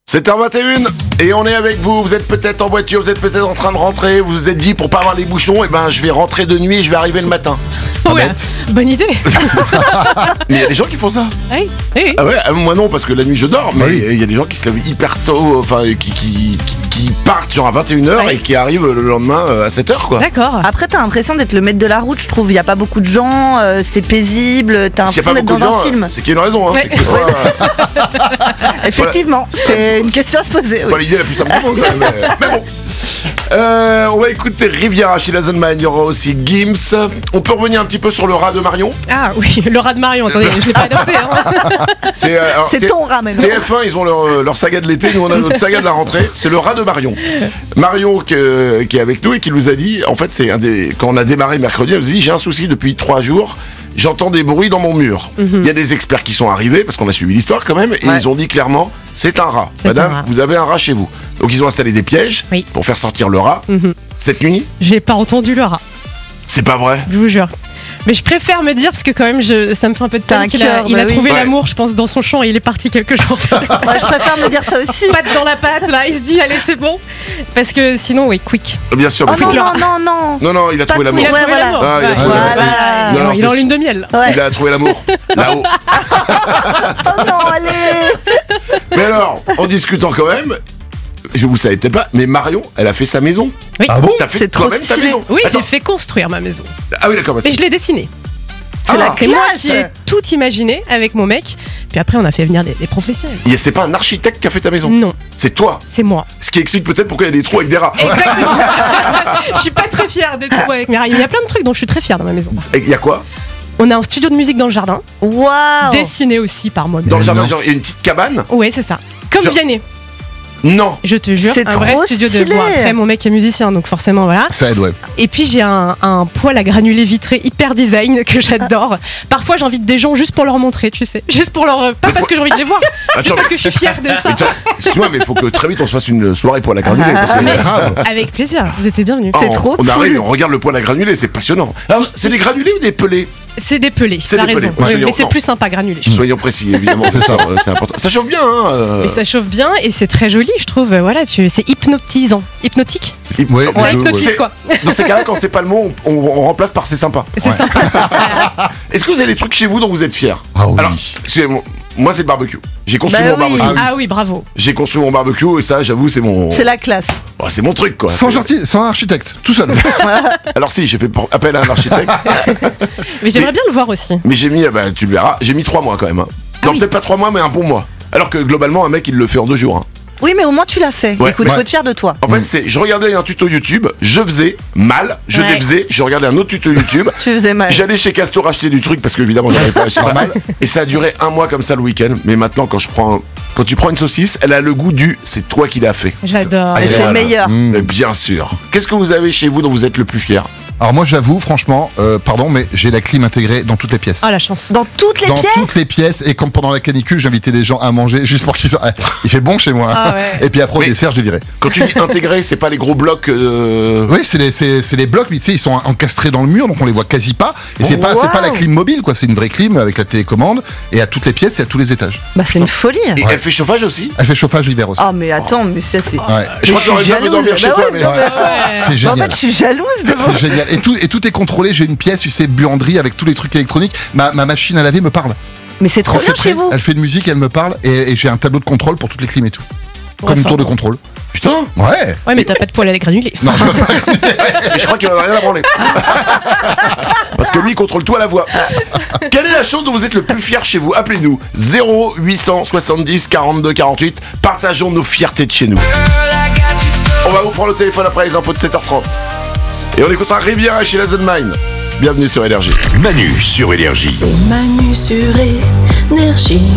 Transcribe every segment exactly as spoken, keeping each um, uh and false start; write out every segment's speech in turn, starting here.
sept heures vingt et une et on est avec vous, vous êtes peut-être en voiture, vous êtes peut-être en train de rentrer, vous vous êtes dit pour pas avoir les bouchons, et ben je vais rentrer de nuit et je vais arriver le matin. Ouais, bonne idée. Mais il y a des gens qui font ça. Oui, oui. Ah ouais, moi non parce que la nuit je dors, mais il oui. y a des gens qui se lèvent hyper tôt, enfin qui, qui, qui, qui partent genre à vingt et une heures oui. et qui arrivent le lendemain à sept heures quoi. D'accord. Après t'as l'impression d'être le maître de la route, je trouve, il y a pas beaucoup de gens, euh, c'est paisible, t'as l'impression d'être dans gens, un film. C'est qu'il y a une raison, hein, ouais. c'est que c'est pas... Effectivement, c'est une question à se poser. C'est oui. pas l'idée la plus simple du monde, mais, mais bon. Euh, on va écouter Riviera chez la Zone Man, il y aura aussi Gims. On peut revenir un petit peu sur le rat de Marion. Ah oui, le rat de Marion, attendez, je l'ai pas noté. Hein. C'est, euh, alors, c'est T- ton rat maintenant. T F un, ils ont leur, leur saga de l'été, nous on a notre saga de la rentrée. C'est le rat de Marion. Marion que, qui est avec nous et qui nous a dit, en fait, c'est un des, quand on a démarré mercredi, elle nous a dit j'ai un souci depuis trois jours. J'entends des bruits dans mon mur. Il mm-hmm. y a des experts qui sont arrivés, parce qu'on a suivi l'histoire quand même, et ouais. ils ont dit clairement, c'est un rat. C'est Madame, un rat. Vous avez un rat chez vous. Donc ils ont installé des pièges oui. pour faire sortir le rat. Mm-hmm. Cette nuit, j'ai pas entendu le rat. C'est pas vrai. Je vous jure. Mais je préfère me dire, parce que quand même, je, ça me fait un peu de peine qu'il a, il bah a oui. trouvé ouais. l'amour, je pense, dans son champ et il est parti quelques jours. Ouais, je préfère me dire ça aussi. Patte dans la patte, là, il se dit, allez, c'est bon. Parce que sinon, oui, quick. Bien sûr. Oh non, non, non, non. Non, non, il a Pas trouvé l'amour. Il a trouvé ouais, l'amour. Ah, il a trouvé voilà. l'amour. Non, non, il est en lune de miel. Ouais. Il a trouvé l'amour. Là-haut. Oh non, allez. Mais alors, en discutant quand même, vous le savez peut-être pas, mais Marion, elle a fait sa maison. Oui. Ah bon? T'as fait c'est toi-même ta maison? Oui, Attends. j'ai fait construire ma maison. Ah oui, d'accord. Bah, et je l'ai dessinée. C'est ah, la C'est moi classe. qui ai tout imaginé avec mon mec. Puis après, on a fait venir des, des professionnels. Et c'est pas un architecte qui a fait ta maison? Non. C'est toi. C'est moi. Ce qui explique peut-être pourquoi il y a des trous avec des rats. Exactement. Je suis pas très fière des trous avec mes rats. Il y a plein de trucs dont je suis très fière dans ma maison. Et il y a quoi? On a un studio de musique dans le jardin. Waouh. Dessiné aussi par moi. Dans le jardin, genre, il y a une petite cabane? Ouais, c'est ça. Comme genre... Vianney. Non. Je te jure, c'est un vrai studio stylé. de bois. Après, mon mec est musicien, donc forcément, voilà. Ça aide, ouais. Et puis, j'ai un, un poêle à granulés vitré hyper design que j'adore. Parfois, j'invite des gens juste pour leur montrer, tu sais. Juste pour leur. Pas parce que j'ai envie de les voir, Attends, juste parce que je suis fière de ça. Attends, excuse-moi, mais il faut que très vite on se fasse une soirée poêle à granulés. Parce que, Mais grave. avec plaisir, vous êtes bienvenus. Oh, C'est trop On cool. arrive et on regarde le poêle à granulés, c'est passionnant. Alors, c'est des granulés ou des pelés? C'est des pelés, C'est t'as des pelés. raison. Ouais, Oui, soyons- mais c'est non. plus sympa granulé. je trouve. Soyons précis, évidemment, c'est ça, euh, c'est important. Ça chauffe bien, hein euh... Mais ça chauffe bien et c'est très joli, je trouve. Voilà, tu... c'est hypnotisant. Hypnotique. Ouais, Ça ouais, hypnotise, ouais. quoi. Dans ces cas-là, quand c'est pas le mot, on, on- on remplace par c'est sympa. C'est Ouais. sympa. Voilà. Est-ce que vous avez des trucs chez vous dont vous êtes fiers? Ah oui. Alors, c'est mon- moi, c'est le barbecue. J'ai construit Bah mon oui. barbecue. Ah oui, bravo. J'ai construit mon barbecue et ça, j'avoue, c'est mon. C'est la classe. Oh, c'est mon truc, quoi. Sans, C'est- gentil, sans architecte, tout seul. Alors si, j'ai fait pour- appel à un architecte, Mais j'aimerais Mais- bien le voir aussi. mais j'ai mis, bah, tu le verras, j'ai mis trois mois quand même. Hein. Ah non, oui. peut-être pas trois mois, mais un bon mois. Alors que globalement, un mec, il le fait en deux jours. Hein. Oui, mais au moins tu l'as fait. Ouais. Écoute, Ouais. faut être fier de toi. En fait, c'est, je regardais un tuto YouTube, je faisais mal, je Ouais. défaisais, je regardais un autre tuto YouTube. Tu faisais mal. J'allais chez Castor acheter du truc parce que évidemment j'arrivais pas à acheter Normal. Et ça a duré un mois comme ça le week-end. Mais maintenant quand je prends, quand tu prends une saucisse, elle a le goût du c'est toi qui l'as fait. J'adore. Ah, Et c'est voilà. meilleur. Mmh. Mais bien sûr. Qu'est-ce que vous avez chez vous dont vous êtes le plus fier? Alors moi j'avoue, franchement, euh, pardon, mais j'ai la clim intégrée dans toutes les pièces. Oh la chance. Dans toutes les dans pièces. toutes les pièces, et comme pendant la canicule, j'invitais les gens à manger juste pour qu'ils soient. Il fait bon chez moi. Ah ouais. Et puis après, au Mais- dessert, je les virais. Quand tu dis intégré, c'est pas les gros blocs. Euh... Oui, c'est les, c'est, c'est les blocs, mais tu sais, ils sont encastrés dans le mur, donc on les voit quasi pas. Et c'est pas, c'est pas la Wow. clim mobile, quoi. C'est une vraie clim avec la télécommande, et à toutes les pièces et à tous les étages. Bah c'est une folie. Et Ouais. elle fait chauffage aussi. Elle fait chauffage l'hiver aussi. Oh mais attends, mais ça c'est. Ouais. Je crois que j'aurais bien jalouse. dormir chez Bah toi, ouais, mais. non, mais attends. Ouais. C'est Bah, en génial. fait, je suis jalouse de vous. C'est génial. Et tout, et tout est contrôlé. J'ai une pièce, tu sais, buanderie avec tous les trucs électroniques. Ma, ma machine à laver me parle. Mais c'est trop Quand c'est bien chez prêt, vous. elle fait de musique, elle me parle, et, et j'ai un tableau de contrôle pour toutes les clims et tout. Ouais, Comme une fort. tour de contrôle. Putain. Ouais. Ouais, mais t'as pas de poêle à granulés. Non, je peux pas. Mais je crois qu'il en a rien à branler. Parce que lui, il contrôle tout à la voix. Quelle est la chose dont vous êtes le plus fier chez vous? Appelez-nous zéro huit cent soixante-dix quarante-deux quarante-huit. Partageons nos fiertés de chez nous. On va vous prendre le téléphone après les infos de sept heures trente. Et on écoutera Riviera chez la Zone Mine. Bienvenue sur Énergie. Manu sur Énergie. Manu sur Énergie.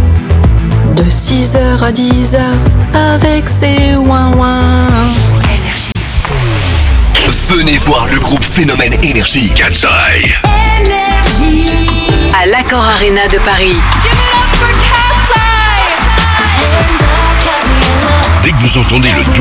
De six heures à dix heures avec ses ouin-ouin. Venez voir le groupe Phénomène Énergie. Cat's Eye. À l'Accor Arena de Paris. Dès que vous entendez le doux